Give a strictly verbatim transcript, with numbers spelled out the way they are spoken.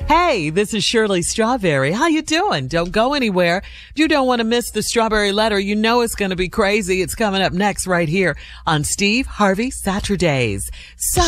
Hey, this is Shirley Strawberry. How you doing? Don't go anywhere. If you don't want to miss the Strawberry Letter, you know it's going to be crazy. It's coming up next right here on Steve Harvey Saturdays. So